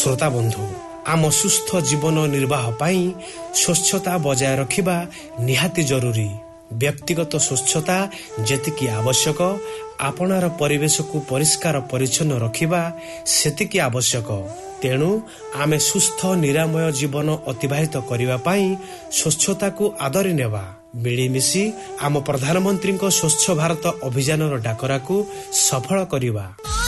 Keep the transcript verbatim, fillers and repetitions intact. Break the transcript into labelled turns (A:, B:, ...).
A: श्रोता बंधु आम सुस्थ जीवन निर्वाह पाई स्वच्छता बजाय रखिबा निहाती जरूरी। व्यक्तिगत स्वच्छता जेतिकी आवश्यक, आपणार परिवेश को परिष्कार परिच्छन्न रखिबा सेतिकी आवश्यक। तेणु आमे सुस्थ निरामय जीवन अतिबाहित करिबा पाई स्वच्छता को आदरी नेबा। मिलीमिशी आम प्रधानमंत्री स्वच्छ भारत अभियान डाकरा को सफल करिबा।